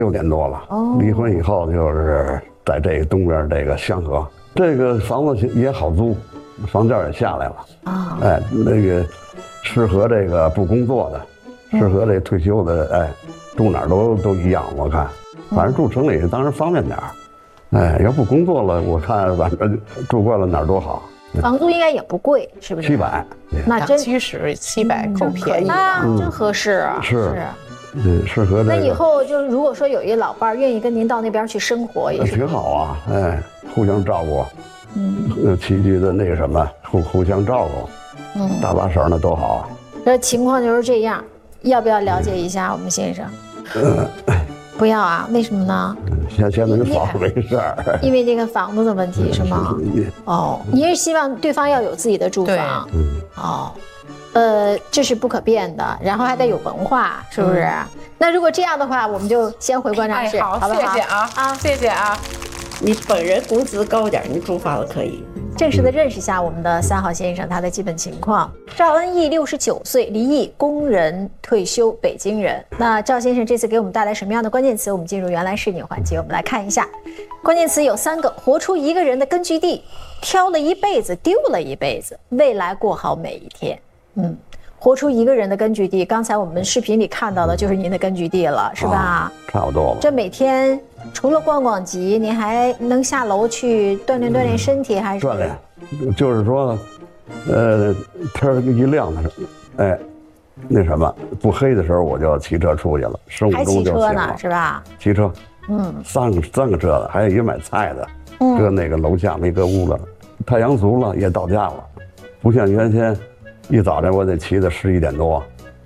6年多了。离婚以后就是在这个东边这个香河，这个房子也好租，房价也下来了啊。哎，那个适合这个不工作的，适合这退休的，哎，住哪儿都一样。我看，反正住城里当然方便点儿。哎，要不工作了，我看反正住惯了哪儿都好。 房租应该也不贵，是不是 ？700， 那真 70、700够便宜啊，真合适啊。 是。适合这个。 那以后就是如果说有一老伴儿愿意跟您到那边去生活，也是挺好啊，哎，互相照顾，起居的那个什么，互相照顾，搭把手那都好。 这情况就是这样，要不要了解一下我们先生？不要啊？为什么呢？ 现在房子没事儿， 因为这个房子的问题是吗？哦，你是希望对方要有自己的住房？哦。这是不可变的，然后还得有文化，是不是？那如果这样的话，我们就先回观察室， 好不好？谢谢啊，谢谢啊。 你本人工资高点，你住房子可以。 正式的认识一下我们的3号先生，他的基本情况。赵恩义69岁，离异，工人退休，北京人。那赵先生这次给我们带来什么样的关键词？我们进入原来是你环节，我们来看一下。关键词有3个：活出一个人的根据地，挑了一辈子，丢了一辈子，未来过好每一天。活出一个人的根据地，刚才我们视频里看到的就是您的根据地了，是吧？ 差不多了。 这每天除了逛逛集，您还能下楼去锻炼锻炼身体，还是锻炼？就是说，天一亮的时候，哎，那什么不黑的时候我就骑车出去了，生物钟就醒了。还骑车呢， 是吧？ 骑车，三个车的，还有一个买菜的，搁那个楼下没搁屋了。太阳足了也到家了，不像原先。一早晨我得骑到11点多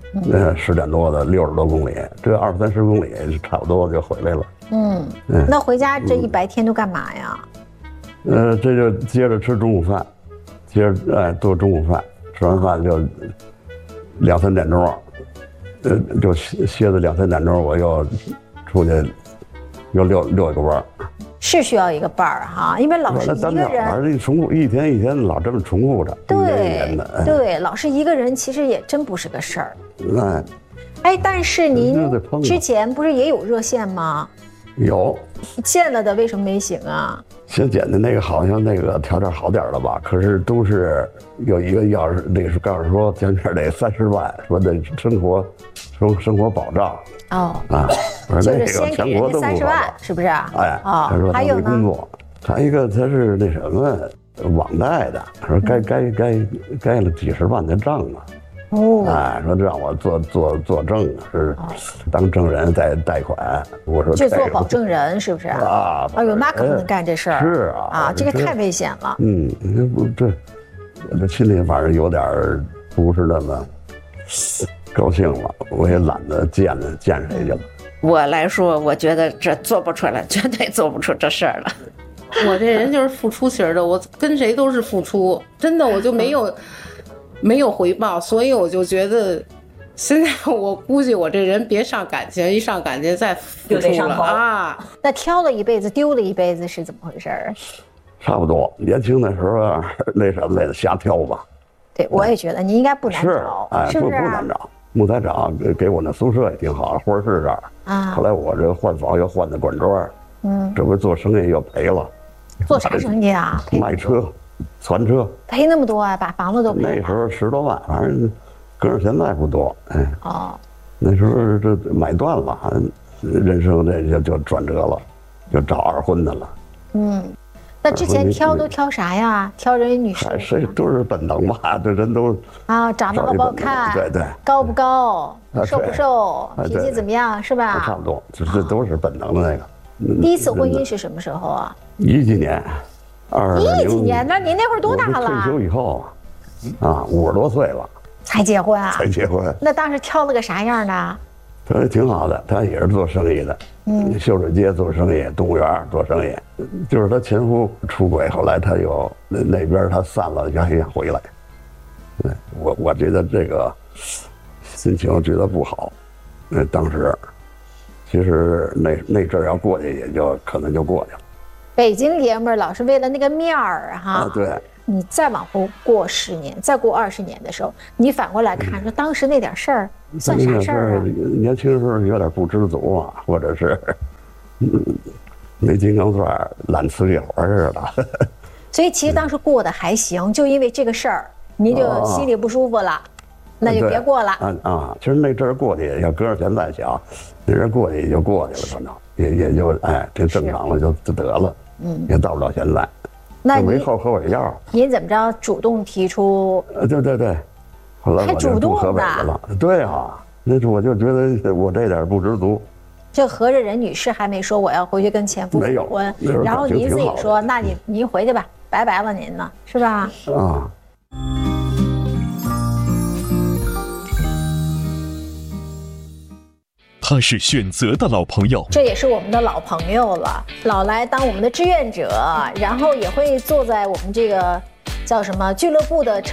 ，10点多的60多公里，这20-30公里差不多就回来了。 那回家这一白天都干嘛呀？ 这就接着吃中午饭，接着做中午饭，吃完饭就2-3点钟，就歇到2-3点钟，我又出去又遛一个弯。 是需要一个伴儿哈，因为老是一个人， 重复一天一天老这么重复着， 对，老是一个人其实也真不是个事儿。但是您之前不是也有热线吗？ 有， 建了的为什么没行啊？ 先建的那个好像那个条件好点了吧，可是都是有一个要是那是告诉说前面得30万，说的生活保障。 就是先给人家30万，是不是？ 他说他没工作，还一个他是那什么网贷的，说该了几十万的账啊。说让我做证，是当证人再贷款。我说就做保证人，是不是？哎呦，那可不能干这事儿。 是这个太危险了。 我这心里反正有点不是那么高兴了，我也懒得见谁去了。 我来说，我觉得这做不出来，绝对做不出这事儿了。 我这人就是付出型的，我跟谁都是付出，真的我就没有回报，所以我就觉得，现在我估计我这人别上感情，一上感情再付出了啊。 那挑了一辈子，丢了一辈子是怎么回事？ 差不多，年轻的时候那什么来的瞎挑吧。 对，我也觉得你应该不难找，是不是？ 不难找。木材厂给我那宿舍也挺好，花市这儿后来我这换房又换的管庄，这不做生意又赔了。 做啥生意啊？ 卖车，传车。 赔那么多啊？把房子都赔了。 那时候10多万，反正搁上现在不多。那时候这买断了，人生这就转折了，就找二婚的了。 那之前挑都挑啥呀？挑人女生？ 谁都是本能吧，这人都长得好不好看？ 对， 高不高？瘦不瘦？脾气怎么样？是吧？ 差不多，这都是本能的那个。 第一次婚姻是什么时候啊 ？10几年，20几年？那您那会儿多大了？ 退休以后50多岁了才结婚啊？ 才结婚。 那当时挑了个啥样的？ 他挺好的，他也是做生意的，秀水街做生意，动物园做生意，就是他前夫出轨，后来他又那边他散了，也想回来。我觉得这个心情觉得不好，当时其实那阵儿要过去，也就可能就过去了。 北京爷们儿老是为了那个面儿哈。 对。 你再往后过10年，再过20年的时候，你反过来看，说当时那点事儿算啥事儿啊？ 年轻时候有点不知足啊，或者是没金刚钻，烂瓷一会儿似的。 所以其实当时过得还行，就因为这个事儿，您就心里不舒服了，那就别过了。 其实那阵儿过去，要搁着现在想，那阵儿过去也就过去了，反正也就挺正常了，就得了。也到不了现在。 那没后悔药。 您怎么着主动提出？ 对，后来我就住河北去了。对啊，那我就觉得我这点不知足。 这合着任女士还没说我要回去跟前夫复婚，然后您自己说，那您回去吧，拜拜了您呢，是吧？ 啊。 他是选择的老朋友， 这也是我们的老朋友了，老来当我们的志愿者，然后也会坐在我们这个叫什么俱乐部的